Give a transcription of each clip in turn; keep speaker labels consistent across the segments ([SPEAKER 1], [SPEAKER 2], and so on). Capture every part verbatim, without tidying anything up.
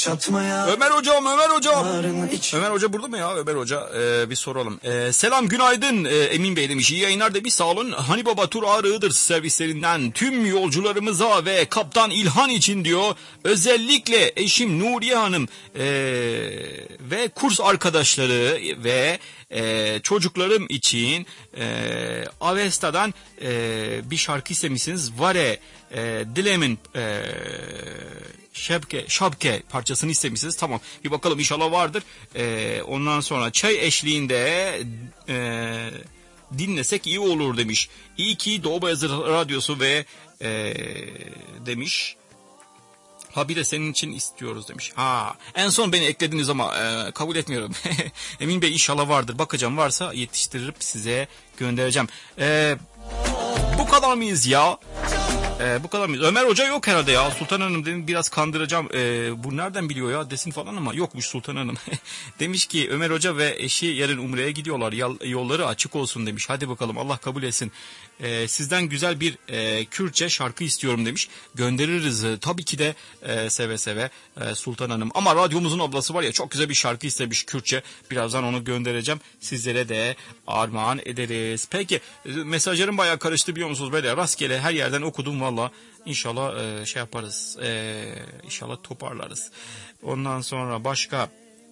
[SPEAKER 1] yaşatmaya.
[SPEAKER 2] Ömer hocam, Ömer hocam.
[SPEAKER 1] Iç...
[SPEAKER 2] Ömer hoca burada mı ya? Ömer hoca ee, bir soralım. Ee, selam günaydın ee, Emin Bey demiş. İyi yayınlar demiş, sağ olun. Hani Baba Tur Ağrı Iğdır servislerinden tüm yolcularımıza ve Kaptan İlhan için diyor. Özellikle eşim Nuriye Hanım ee, ve kurs arkadaşları ve Ee, çocuklarım için e, Avesta'dan e, bir şarkı istemişsiniz. Vare e, Dilem'in e, Şapke, Şapke parçasını istemişsiniz. Tamam, bir bakalım, inşallah vardır. E, ondan sonra çay eşliğinde e, dinlesek iyi olur demiş. İyi ki Doğu Beyazıt Radyosu ve e, demiş. Ha bir de senin için istiyoruz demiş. Ha en son beni eklediniz ama e, kabul etmiyorum. Emin Bey inşallah vardır. Bakacağım, varsa yetiştirip size göndereceğim. E, bu kadar mıyız ya? E, bu kadar mıyız? Ömer Hoca yok herhalde ya. Sultan Hanım dedim biraz kandıracağım. E, bu nereden biliyor ya desin falan ama yokmuş Sultan Hanım. Demiş ki Ömer Hoca ve eşi yarın Umre'ye gidiyorlar. Yolları açık olsun demiş. Hadi bakalım, Allah kabul etsin. E, sizden güzel bir e, Kürtçe şarkı istiyorum demiş. Göndeririz e, tabii ki de e, seve seve e, Sultan Hanım. Ama radyomuzun ablası var ya, çok güzel bir şarkı istemiş Kürtçe. Birazdan onu göndereceğim. Sizlere de armağan ederiz. Peki e, mesajlarım bayağı karıştı biliyor musunuz? Böyle rastgele her yerden okudum valla. İnşallah e, şey yaparız. E, inşallah toparlarız. Ondan sonra başka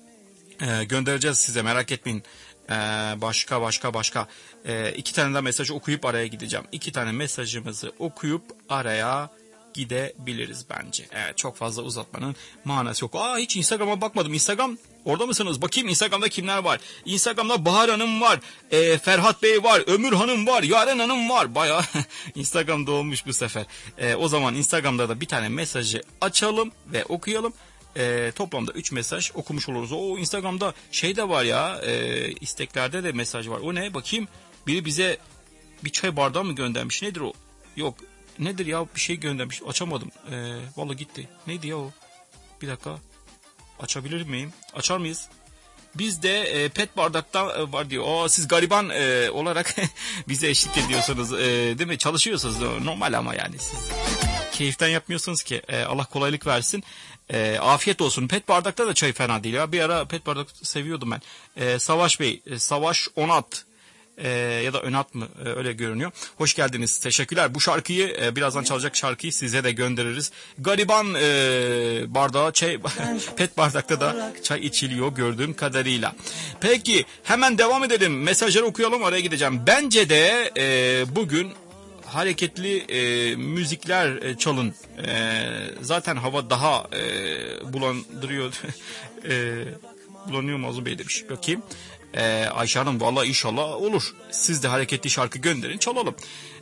[SPEAKER 2] e, göndereceğiz size, merak etmeyin. Ee, başka başka başka ee, iki tane de mesajı okuyup araya gideceğim. İki tane mesajımızı okuyup araya gidebiliriz bence. Evet, çok fazla uzatmanın manası yok. Aa, hiç Instagram'a bakmadım. Instagram orada mısınız? Bakayım Instagram'da kimler var? Instagram'da Bahar Hanım var. E, Ferhat Bey var. Ömür Hanım var. Yaren Hanım var. Bayağı Instagram'da olmuş bu sefer. E, o zaman Instagram'da da bir tane mesajı açalım ve okuyalım. E, toplamda üç mesaj okumuş oluruz. O Instagram'da şey de var ya, e, isteklerde de mesaj var. O ne? Bakayım. Biri bize bir çay bardağı mı göndermiş? Nedir o? Yok. Nedir ya? Bir şey göndermiş. Açamadım. E, vallahi gitti. Neydi ya o? Bir dakika. Açabilir miyim? Açar mıyız? Bizde e, pet bardakta e, var diyor. O siz gariban e, olarak bize eşlik ediyorsunuz. E, değil mi? Çalışıyorsunuz. Normal ama yani siz keyiften yapmıyorsunuz ki. E, Allah kolaylık versin. E, afiyet olsun. Pet bardakta da çay fena değil ya. Bir ara pet bardak seviyordum ben. E, Savaş Bey, e, Savaş Onat e, ya da Önat mı? E, öyle görünüyor. Hoş geldiniz. Teşekkürler. Bu şarkıyı e, birazdan çalacak şarkıyı size de göndeririz. Gariban e, bardağı çay, pet bardakta da çay içiliyor gördüğüm kadarıyla. Peki hemen devam edelim. Mesajları okuyalım, araya gideceğim. Bence de e, bugün hareketli e, müzikler e, çalın. E, zaten hava daha e, bulandırıyor. e, bulanıyor mu Azim Bey demiş. Bakayım. E, Ayşe Hanım valla inşallah olur. Siz de hareketli şarkı gönderin, çalalım.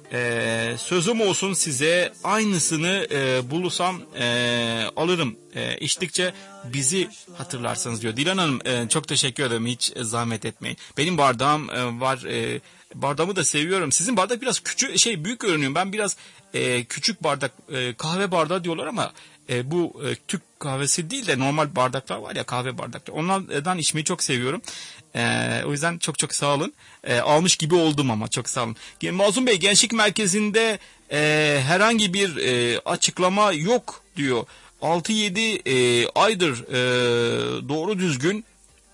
[SPEAKER 2] E, sözüm olsun size, aynısını e, bulursam e, alırım. E, içtikçe bizi hatırlarsınız diyor. Dilan Hanım e, çok teşekkür ederim. Hiç zahmet etmeyin. Benim bardağım e, var. E, bardağımı da seviyorum. Sizin bardak biraz küçük, şey büyük görünüyor. Ben biraz e, küçük bardak, e, kahve bardağı diyorlar ama e, bu e, Türk kahvesi değil de normal bardaklar var ya, kahve bardakları. Onlardan içmeyi çok seviyorum. E, o yüzden çok çok sağ olun. E, almış gibi oldum ama çok sağ olun. Mazlum Bey, Gençlik Merkezi'nde e, herhangi bir e, açıklama yok diyor. altı yedi e, aydır e, doğru düzgün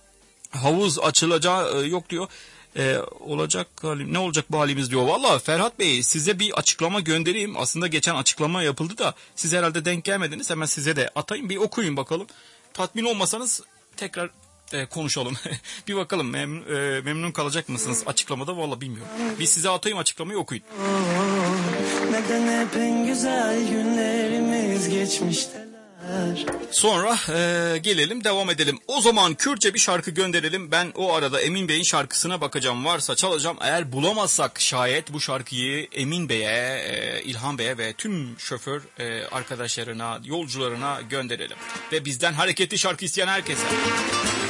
[SPEAKER 2] havuz açılacağı e, yok diyor. Ee, olacak halim, ne olacak bu halimiz diyor. Valla Ferhat Bey, size bir açıklama göndereyim. Aslında geçen açıklama yapıldı da siz herhalde denk gelmediniz. Hemen size de atayım, bir okuyun bakalım. Tatmin olmasanız tekrar e, konuşalım. Bir bakalım memnun, e, memnun kalacak mısınız açıklamada, valla bilmiyorum. Bir size atayım açıklamayı, okuyun.
[SPEAKER 1] Neden hep en güzel günlerimiz geçmişte.
[SPEAKER 2] Sonra e, gelelim devam edelim. O zaman Kürtçe bir şarkı gönderelim. Ben o arada Emin Bey'in şarkısına bakacağım. Varsa çalacağım. Eğer bulamazsak şayet bu şarkıyı Emin Bey'e, e, İlhan Bey'e ve tüm şoför e, arkadaşlarına, yolcularına gönderelim. Ve bizden hareketli şarkı isteyen herkese.